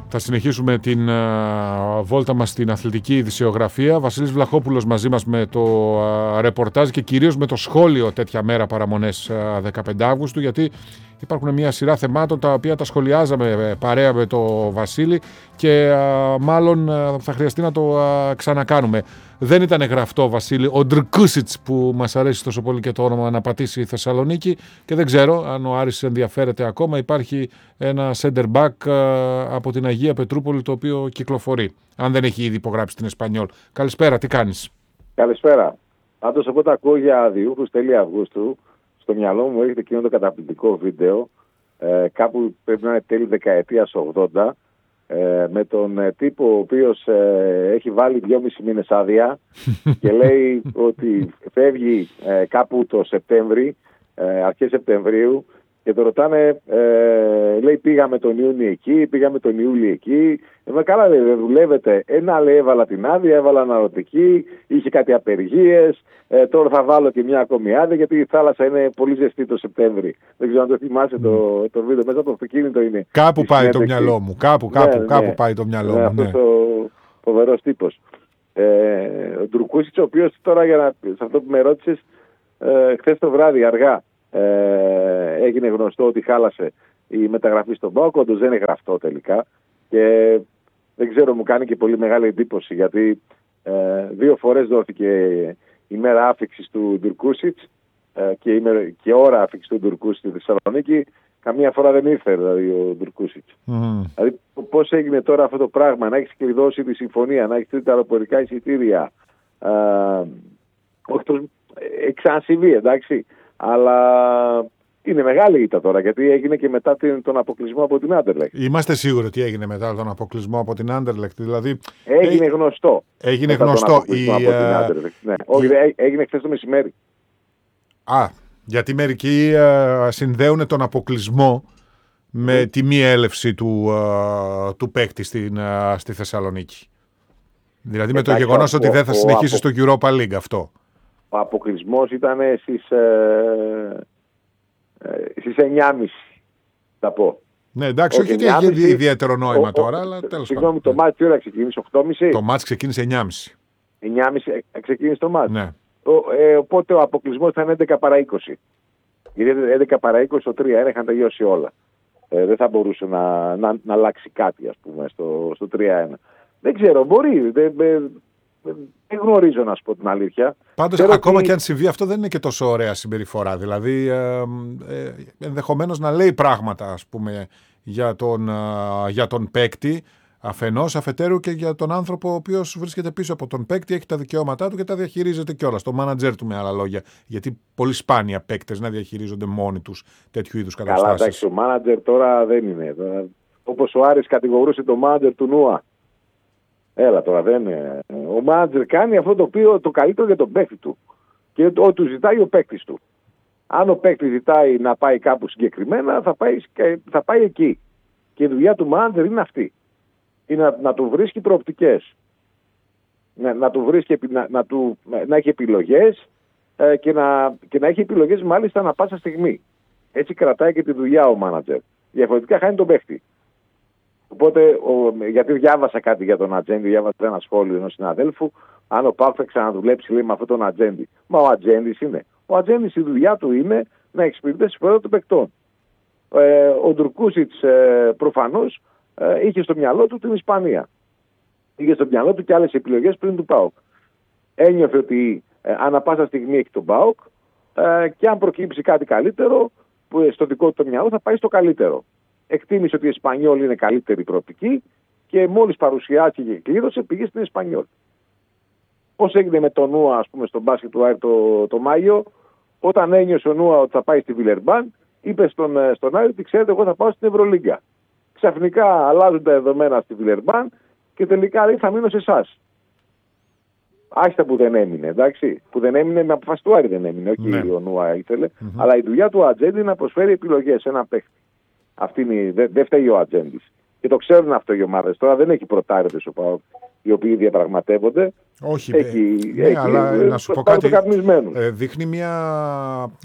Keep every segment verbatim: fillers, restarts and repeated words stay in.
Θα συνεχίσουμε την uh, βόλτα μας στην αθλητική ειδησιογραφία. Βασίλης Βλαχόπουλος μαζί μας με το uh, ρεπορτάζ και κυρίως με το σχόλιο τέτοια μέρα παραμονές uh, δεκαπέντε Αυγούστου, γιατί υπάρχουν μια σειρά θεμάτων τα οποία τα σχολιάζαμε παρέα με το Βασίλη και uh, μάλλον uh, θα χρειαστεί να το uh, ξανακάνουμε. Δεν ήταν γραφτό, Βασίλη, ο Ντρκούσιτς που μας αρέσει τόσο πολύ και το όνομα να πατήσει η Θεσσαλονίκη, και δεν ξέρω αν ο Άρης ενδιαφέρεται ακόμα. Υπάρχει ένα center back uh, από την Αγία Πετρούπολη το οποίο κυκλοφορεί, αν δεν έχει ήδη υπογράψει την Εσπανιόλ. Καλησπέρα, τι κάνεις? Καλησπέρα. Πάντως εγώ τα ακούω για διούχους τέλη Αυγούστου. Στο μυαλό μου έρχεται εκείνο το καταπληκτικό βίντεο, ε, κάπου πρέπει να είναι τέλη δεκαετίας ογδόντα, ε, με τον ε, τύπο ο οποίος ε, έχει βάλει δυόμισι μήνες άδεια και λέει ότι φεύγει ε, κάπου το Σεπτέμβρη, ε, αρχές Σεπτεμβρίου, και το ρωτάνε, ε, λέει πήγαμε τον Ιούνιο εκεί, πήγαμε τον Ιούλιο εκεί. Ε, καλά λέει, δεν δουλεύετε? Ένα λέει έβαλα την άδεια, έβαλα αναρωτική, είχε κάτι απεργίες, ε, τώρα θα βάλω και μια ακόμη άδεια γιατί η θάλασσα είναι πολύ ζεστή το Σεπτέμβρη. Δεν ξέρω αν το θυμάσαι mm. το, το βίντεο, μέσα από το αυτοκίνητο είναι. Κάπου πάει το μυαλό μου, κάπου, κάπου, ναι, κάπου ναι. πάει το μυαλό ναι, μου. Αυτός ναι. ο φοβερός τύπος. Ε, ο Ντρκούσιτς, ο οποίος τώρα, για να, σε αυτό που με ρώτησες, ε, χθες το βράδυ αργά, Ε, έγινε γνωστό ότι χάλασε η μεταγραφή στον ΠΑΟΚ. Όντως δεν είναι γραφτό τελικά και δεν ξέρω, μου κάνει και πολύ μεγάλη εντύπωση, γιατί ε, δύο φορές δόθηκε η μέρα άφιξης του Ντουρκούσιτς ε, και, η μέρα, και ώρα άφιξης του Ντουρκούσιτς στη Θεσσαλονίκη. Καμία φορά δεν ήρθε δηλαδή ο Ντουρκούσιτς. Mm. Δηλαδή πώς έγινε τώρα αυτό το πράγμα, να έχεις κλειδώσει τη συμφωνία, να έχεις τρίτα αεροπορικά εισιτήρια, ε, όχι το, ε, ξανασυμβεί, εντάξει. Αλλά είναι μεγάλη ήττα τώρα, γιατί έγινε και μετά τον αποκλεισμό από την Άντερλεκτ. Είμαστε σίγουροι ότι έγινε μετά τον αποκλεισμό από την Άντερλεκτ? Δηλαδή, έγινε ε... γνωστό. Έγινε γνωστό. Η... Από την Άντερλεκτ. Ναι. Η... Όχι, έγινε χθες το μεσημέρι. Α, γιατί μερικοί uh, συνδέουν τον αποκλεισμό με mm. τη μη έλευση του, uh, του παίκτη στην, uh, στη Θεσσαλονίκη. Δηλαδή με το γεγονός ότι δεν θα συνεχίσει απο... στο Europa League αυτό. Ο αποκλεισμός ήταν στις, ε, ε, στις εννιά και μισή, θα πω. Ναι, εντάξει, όχι ότι έχει ιδιαίτερο νόημα ο, τώρα, ο, αλλά τέλος πάντων. Συγγνώμη, το μάτς τι ώρα ξεκίνησε, οκτώ και μισή? Το μάτς ξεκίνησε εννιά και μισή. εννιά και μισή ξεκίνησε το μάτς. Ναι. Ο, ε, οπότε ο αποκλεισμός ήταν έντεκα παρά είκοσι. Γιατί έντεκα παρά είκοσι στο τρία ένα είχαν τελειώσει όλα. Ε, δεν θα μπορούσε να, να, να αλλάξει κάτι, ας πούμε, στο, στο τρία ένα. Δεν ξέρω, μπορεί. Δεν, δεν, δεν γνωρίζω, να σου πω την αλήθεια. Πάντως, ξέρω ακόμα ότι... και αν συμβεί αυτό, δεν είναι και τόσο ωραία συμπεριφορά. Δηλαδή, ε, ε, ενδεχομένως να λέει πράγματα, ας πούμε, για τον, ε, για τον παίκτη, αφενός, αφετέρου και για τον άνθρωπο ο οποίος βρίσκεται πίσω από τον παίκτη, έχει τα δικαιώματά του και τα διαχειρίζεται κιόλας. Το μάνατζερ του, με άλλα λόγια. Γιατί πολύ σπάνια παίκτες να διαχειρίζονται μόνοι τους τέτοιου είδους καταστάσεις. Καλά, εντάξει, ο μάνατζερ τώρα δεν είναι. Όπως ο Άρης κατηγορούσε το μάνατζερ του Νούα. Έλα τώρα, δεν είναι. Ο μάνατζερ κάνει αυτό το οποίο το καλύτερο για τον παίκτη του. Και ό,τι του ζητάει ο παίκτης του. Αν ο παίκτης ζητάει να πάει κάπου συγκεκριμένα, θα πάει, θα πάει εκεί. Και η δουλειά του μάνατζερ είναι αυτή. Είναι να, να του βρίσκει προοπτικές. Να, να του βρίσκει, να, να, του, να έχει επιλογές ε, και, να, και να έχει επιλογές μάλιστα ανά πάσα στιγμή. Έτσι κρατάει και τη δουλειά ο μάνατζερ. Διαφορετικά χάνει τον παίκτη. Οπότε, ο, γιατί διάβασα κάτι για τον Ατζέντη, διάβασα ένα σχόλιο ενός συναδέλφου, αν ο ΠΑΟΚ θα ξαναδουλέψει, λέει, με αυτόν τον Ατζέντη. Μα ο Ατζέντης είναι. Ο Ατζέντης η δουλειά του είναι να εξυπηρετεί τα συμφέροντα των παικτών. Ε, ο Ντουρκούσιτς ε, προφανώς ε, είχε στο μυαλό του την Ισπανία. Είχε στο μυαλό του και άλλες επιλογές πριν του ΠΑΟΚ. Ένιωθε ότι ε, ανά πάσα στιγμή έχει τον ΠΑΟΚ ε, και αν προκύψει κάτι καλύτερο, που στο δικό του το μυαλό θα πάει στο καλύτερο. Εκτίμησε ότι η Εσπανιόλ είναι καλύτερη προοπτική και μόλις παρουσιάστηκε και κλείδωσε, πήγε στην Εσπανιόλ. Πώς έγινε με τον Νούα, ας πούμε, στον μπάσκετ του Άρη το, το Μάιο, όταν ένιωσε ο Νούα ότι θα πάει στη Βιλερμπάν, είπε στον, στον Άρη ότι ξέρετε, εγώ θα πάω στην Ευρωλίγκα. Ξαφνικά αλλάζουν τα δεδομένα στη Βιλερμπάν και τελικά λέει θα μείνω σε εσάς. Άσχετα που δεν έμεινε, εντάξει. Που δεν έμεινε με αποφάση του Άρη, δεν έμεινε. Όχι, ναι. Ο Νούα ήθελε. Mm-hmm. Αλλά η δουλειά του Ατζέντη είναι να προσφέρει επιλογές σε ένα παίχτη. Αυτή είναι, δεν δε φταίει ο Ατζέντης. Και το ξέρουν αυτό οι ομάδες. Τώρα δεν έχει πρωτάριδες ο ΠΑΟΚ οι οποίοι διαπραγματεύονται. Όχι, έχει, ναι, έχει, αλλά έχει, να σου πω κάτι. Ε, δείχνει μια.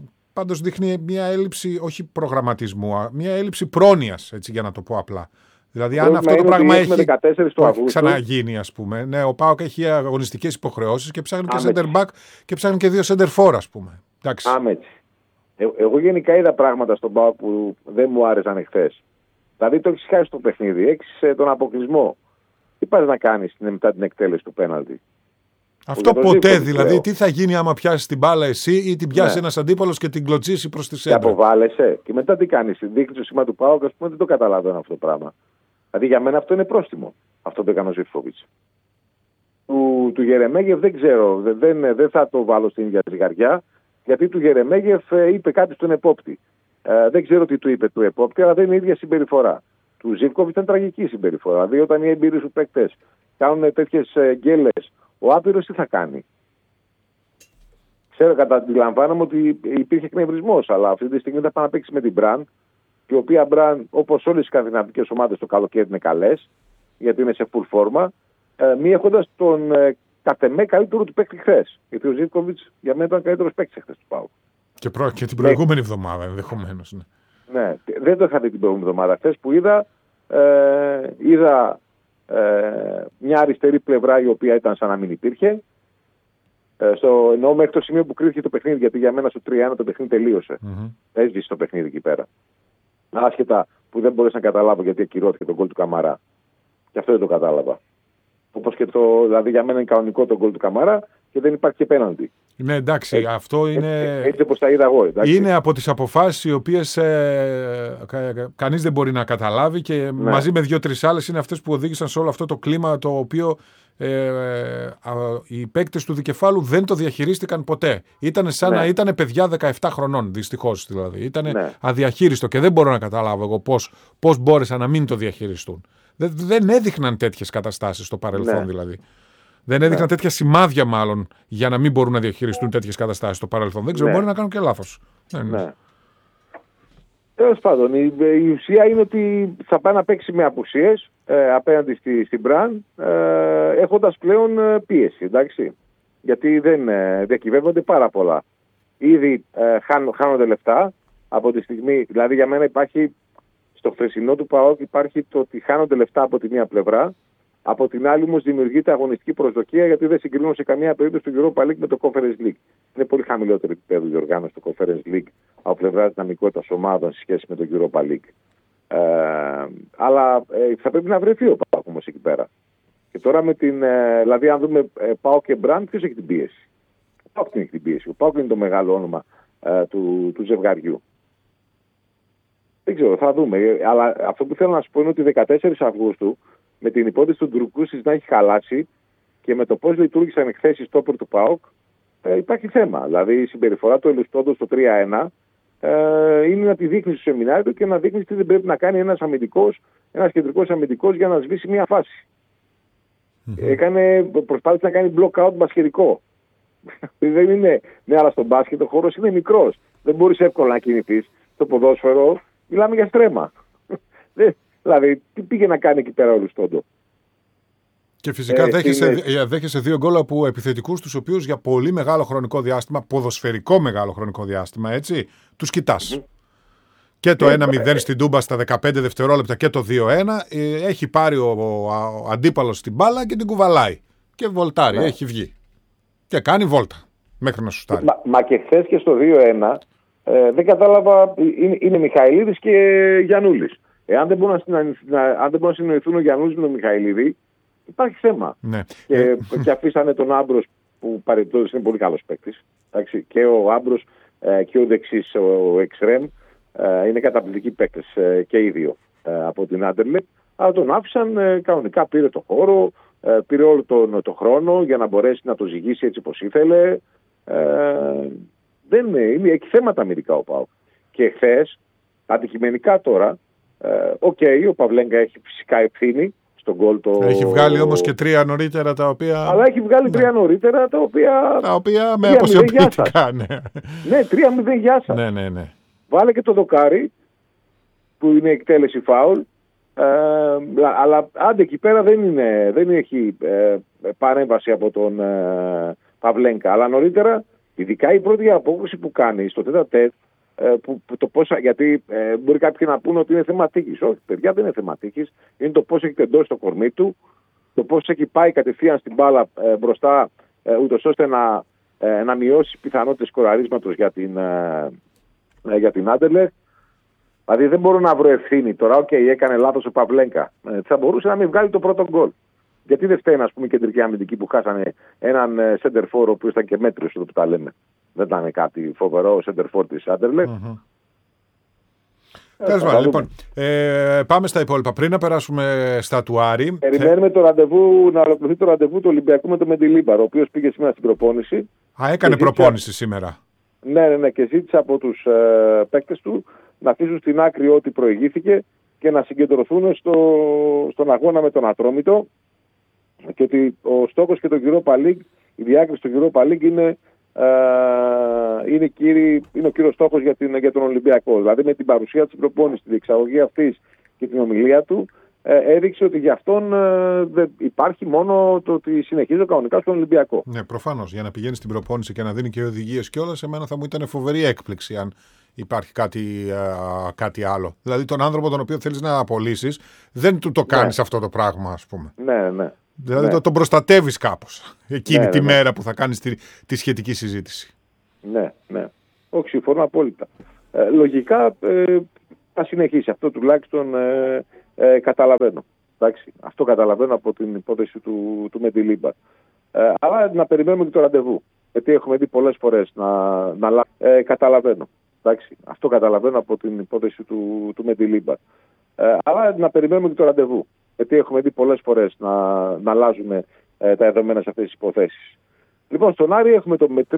Πάντως δείχνει μια έλλειψη, όχι προγραμματισμού, μια έλλειψη πρόνοιας, έτσι, για να το πω απλά. Δηλαδή, αν αυτό το πράγμα έχει, έχει ξαναγίνει, ας πούμε. Ναι, ο ΠΑΟΚ έχει αγωνιστικές υποχρεώσεις και ψάχνει και center back και ψάχνει και δύο center for, ας πούμε. Άμετσι. Ε, εγώ γενικά είδα πράγματα στον ΠΑΟΚ που δεν μου άρεσαν εχθές. Δηλαδή, το έχεις χάσει το παιχνίδι, έχεις τον αποκλεισμό. Τι πας να κάνεις μετά την εκτέλεση του πέναλτι? Αυτό ποτέ δηλαδή, λέω. Τι θα γίνει άμα πιάσεις την μπάλα εσύ ή την πιάσει ναι. ένας αντίπαλος και την κλωτσίσει προς τη σέντρα? Και αποβάλλεσαι. Και μετά τι κάνεις? Δείχνεις το σήμα του ΠΑΟΚ, ας πούμε, δεν το καταλαβαίνω αυτό το πράγμα. Δηλαδή για μένα αυτό είναι πρόστιμο. Αυτό το έκανε ο Ζίβκοβιτς. Του, του Γερεμέγεφ δεν ξέρω, δεν, δεν, δεν θα το βάλω στην ίδια ζυγαριά, γιατί του Γερεμέγεφ είπε κάτι στον επόπτη. Ε, δεν ξέρω τι του είπε του επόπτη, αλλά δεν είναι η ίδια συμπεριφορά. Του Ζίβκοβιτς ήταν τραγική συμπεριφορά. Δηλαδή όταν οι εμπειροί σου παίκτες κάνουν τέτοιες γκέλες, ο άπειρος τι θα κάνει? Ξέρω, καταντιλαμβάνομαι ότι υπήρχε εκνευρισμός, αλλά αυτή τη στιγμή θα πάει να παίξει με την Μπραν, η οποία Μπραν, όπως όλες οι σκανδιναβικές ομάδες το καλοκαίρι είναι καλές, γιατί είναι σε full φόρμα, ε, μη έχοντας τον ε, κατ' εμέ καλύτερο του παίκτη χθες. Γιατί ο Ζίβκοβιτς για μένα ήταν καλύτερος παίκτης χθες του ΠΑΟΚ. Και, προ... και την προηγούμενη ε... εβδομάδα ενδεχομένως. Ναι. ναι, δεν το είχα δει την προηγούμενη εβδομάδα. Χθες που είδα, ε, είδα ε, μια αριστερή πλευρά η οποία ήταν σαν να μην υπήρχε. Ε, στο, εννοώ μέχρι το σημείο που κρίθηκε το παιχνίδι, γιατί για μένα στο τρία ένα το παιχνίδι τελείωσε. Mm-hmm. Έσβησε το παιχνίδι εκεί πέρα. Άσχετα που δεν μπορείς να καταλάβω γιατί ακυρώθηκε τον γκολ του Καμαρά. Και αυτό δεν το κατάλαβα. Όπως και το, δηλαδή για μένα είναι κανονικό το γκολ του Καμαρά και δεν υπάρχει και πέναλτι. Ναι, εντάξει, έτσι, αυτό είναι. Έτσι, έτσι όπως τα είδα εγώ. Εντάξει. Είναι από τις αποφάσεις οι οποίες ε, κα, κανείς δεν μπορεί να καταλάβει και ναι. μαζί με δύο-τρεις άλλες είναι αυτές που οδήγησαν σε όλο αυτό το κλίμα το οποίο ε, ε, α, οι παίκτες του δικεφάλου δεν το διαχειρίστηκαν ποτέ. Ήταν σαν ναι. να ήταν παιδιά δεκαεπτά χρονών, δυστυχώς δηλαδή. Ήταν ναι. αδιαχείριστο και δεν μπορώ να καταλάβω εγώ πώς, πώς μπόρεσαν να μην το διαχειριστούν. Δεν, δεν έδειχναν τέτοιες καταστάσεις στο παρελθόν ναι. δηλαδή. Δεν έδειχναν ναι. τέτοια σημάδια μάλλον για να μην μπορούν να διαχειριστούν τέτοιες καταστάσεις στο παρελθόν. Δεν ξέρω, ναι. μπορεί να κάνουν και λάθος. Ναι. ναι. Τέλος πάντων, η, η ουσία είναι ότι θα πάει να παίξει με απουσίες ε, απέναντι στη, στην Μπραν, ε, έχοντας πλέον ε, πίεση, εντάξει. Γιατί δεν ε, διακυβεύονται πάρα πολλά. Ήδη ε, χάν, χάνονται λεφτά από τη στιγμή, δηλαδή για μένα υπάρχει, στο χθεσινό του ΠΑΟΚ υπάρχει το ότι χάνονται λεφτά από τη μία πλευρά, από την άλλη όμως δημιουργείται αγωνιστική προσδοκία γιατί δεν συγκρίνουν σε καμία περίπτωση το Europa League με το Conference League. Είναι πολύ χαμηλότερο επίπεδο διοργάνωση το Conference League από πλευρά δυναμικότητας ομάδων σε σχέση με το Europa League. Ε, αλλά ε, θα πρέπει να βρεθεί ο ΠΑΟΚ όμως εκεί πέρα. Και τώρα με την. Ε, δηλαδή, αν δούμε ε, ΠΑΟΚ και Μπραντ, ποιος έχει την πίεση? Ο ΠΑΟΚ έχει την πίεση. Ο ΠΑΟΚ είναι το μεγάλο όνομα ε, του, του ζευγαριού. Δεν ξέρω, θα δούμε. Αλλά αυτό που θέλω να σου πω είναι ότι δεκατέσσερις Αυγούστου, με την υπόθεση του Ντρουκούσης να έχει χαλάσει και με το πώς λειτουργήσαν εχθές οι στόπερ του ΠΑΟΚ, ε, υπάρχει θέμα. Δηλαδή η συμπεριφορά του Ελουστόντος στο τρία ένα ε, είναι να τη δείχνει στο σεμινάριο και να δείχνει τι δεν πρέπει να κάνει ένας αμυντικός, ένας κεντρικός αμυντικός για να σβήσει μια φάση. Mm-hmm. Έκανε, προσπάθησε να κάνει block-out μπασκετικό. Δεν είναι, ναι, αλλά στον μπάσκετ ο χώρος είναι μικρός. Δεν μπορείς εύκολα να κινηθείς. Στο ποδόσφαιρο μιλάμε για στρέμμα. Δηλαδή, τι πήγε να κάνει εκεί πέρα ο Λουστόντο? Και φυσικά ε, δέχεσαι, είναι... δέχεσαι δύο γκολ από επιθετικούς τους οποίους για πολύ μεγάλο χρονικό διάστημα, ποδοσφαιρικό μεγάλο χρονικό διάστημα, έτσι, τους κοιτάς. Mm-hmm. Και το ένα μηδέν στην Τούμπα στα δεκαπέντε δευτερόλεπτα και το δύο ένα ε, έχει πάρει ο, ο, ο αντίπαλος την μπάλα και την κουβαλάει. Και βολτάρει, ναι. έχει βγει. Και κάνει βόλτα μέχρι να σουτάρει. Μα, μα και χθες και στο δύο ένα ε, δεν κατάλαβα, είναι, είναι Μιχαηλίδης και Γιαννούλης. Εάν δεν μπορούν να, να, αν δεν μπορούν να συνοηθούν ο Γιαννούλης με τον Μιχαηλίδη, υπάρχει θέμα. Ναι. Και, και αφήσανε τον Άμπρος που παρεπτόντως είναι πολύ καλός παίκτης. Και ο Άμπρος ε, και ο δεξής, ο Εξρέμ, ε, είναι καταπληκτικοί παίκτες ε, και οι δύο ε, από την Άντερλεπτ. Αλλά τον άφησαν ε, κανονικά, πήρε το χώρο, ε, πήρε όλο τον το χρόνο για να μπορέσει να το ζυγίσει έτσι όπως ήθελε. Ε, δεν είναι, είναι, έχει θέματα αμυντικά ο ΠΑΟΚ. Και χθες, αντικειμενικά τώρα, οκ, okay, ο Παυλέγκα έχει φυσικά ευθύνη στον γκολ το... Έχει βγάλει όμως και τρία νωρίτερα τα οποία... Αλλά έχει βγάλει ναι. τρία νωρίτερα τα οποία... Τα οποία με αποσιοποιητικά, ναι. Ναι, τρία μηδέν γεια σας. Ναι, ναι, ναι. Βάλε και το δοκάρι, που είναι εκτέλεση φάουλ, ε, αλλά άντε εκεί πέρα δεν, είναι, δεν έχει ε, παρέμβαση από τον ε, Παυλέγκα. Αλλά νωρίτερα, ειδικά η πρώτη απόκριση που κάνει στο τέτα τέτ, ε, που, που το πόσα, γιατί ε, μπορεί κάποιοι να πούνε ότι είναι θέμα τύχης. Όχι, παιδιά, δεν είναι θέμα τύχης. Είναι το πώς έχει τεντώσει το κορμί του, το πώς έχει πάει κατευθείαν στην μπάλα ε, μπροστά, ε, ούτως ώστε να, ε, να μειώσει πιθανότητες σκοραρίσματος για την, ε, ε, για την Άντερλεχτ. Δηλαδή δεν μπορώ να βρω ευθύνη τώρα. Οκ, okay, έκανε λάθος ο Παυλένκα. Ε, θα μπορούσε να μην βγάλει το πρώτο γκολ. Γιατί δεν φταίνει, ας πούμε, η κεντρική αμυντική που χάσανε έναν center for, ο οποίος ήταν και μέτριος εδώ που τα λέμε. Δεν ήταν κάτι φοβερό ο center for της Άντερλεχτ. Mm-hmm. Τέλος πάντων, λοιπόν, ε, πάμε στα υπόλοιπα. Πριν να περάσουμε στα του Άρη. Περιμένουμε το ραντεβού, να ολοκληρωθεί το ραντεβού του Ολυμπιακού με τον Μεντιλίμπαρ, ο οποίος πήγε σήμερα στην προπόνηση. Α, έκανε προπόνηση ζήτησα... σήμερα. Ναι, ναι, ναι, και ζήτησε από τους ε, παίκτες του να αφήσουν στην άκρη ό,τι προηγήθηκε και να συγκεντρωθούν στο, στον αγώνα με τον Ατρόμητο. Και ότι ο στόχος και το Europa League, η διάκριση του Europa League είναι, ε, είναι, κύρι, είναι ο κύριος στόχος για, την, για τον Ολυμπιακό. Δηλαδή με την παρουσία της προπόνησης, τη διεξαγωγή αυτής και την ομιλία του, ε, έδειξε ότι για αυτόν ε, δεν υπάρχει μόνο το ότι συνεχίζει κανονικά στον Ολυμπιακό. Ναι, προφανώς. Για να πηγαίνει στην προπόνηση και να δίνει και οδηγίες κιόλας, σε μένα θα μου ήταν φοβερή έκπληξη αν υπάρχει κάτι, α, κάτι άλλο. Δηλαδή τον άνθρωπο τον οποίο θέλεις να απολύσεις, δεν του το κάνεις ναι. αυτό το πράγμα, ας πούμε. Ναι, ναι. Δηλαδή ναι. το, τον προστατεύεις κάπως εκείνη ναι, τη ναι, μέρα ναι. που θα κάνεις τη, τη σχετική συζήτηση. Ναι, ναι. Όχι, συμφωνώ απόλυτα. Ε, λογικά ε, θα συνεχίσει. Αυτό τουλάχιστον ε, ε, καταλαβαίνω. Εντάξει, αυτό καταλαβαίνω από την υπόθεση του, του Μεντιλίμπαρ. Ε, αλλά να περιμένουμε και το ραντεβού. Γιατί έχουμε δει πολλές φορές να, να ε, καταλαβαίνω. Εντάξει, αυτό καταλαβαίνω από την υπόθεση του, του Μεντιλίμπαρ. Ε, αλλά να περιμένουμε και το ραντεβού. Γιατί έχουμε δει πολλές φορές να, να αλλάζουν ε, τα δεδομένα σε αυτές τις υποθέσεις. Λοιπόν, στον Άρη έχουμε το